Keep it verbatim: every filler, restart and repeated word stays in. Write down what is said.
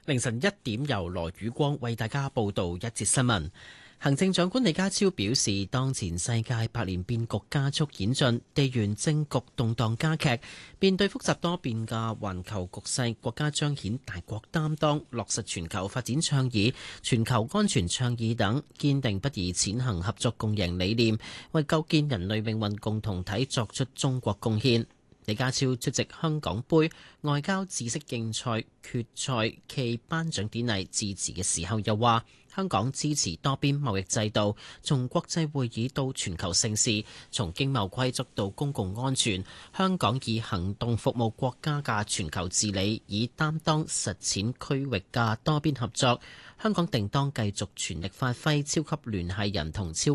凌晨一點，由羅宇光為大家報道一節新聞。行政長官李家超表示，當前世界百年變局加速演進，地緣政局動盪加劇，面對複雜多變嘅環球局勢，國家彰顯大國擔當，落實全球發展倡議、全球安全倡議等，堅定不移踐行合作共贏理念，為構建人類命運共同體作出中國貢獻。李家超出席香港杯外交知識競賽決賽暨頒獎典禮致辭嘅時候，又話香港支持多邊貿易制度，從國際會議到全球盛事，從經貿規則到公共安全，香港以行動服務國家嘅全球治理，以擔當實踐區域嘅多邊合作。香港定當繼續全力發揮超級聯繫人同超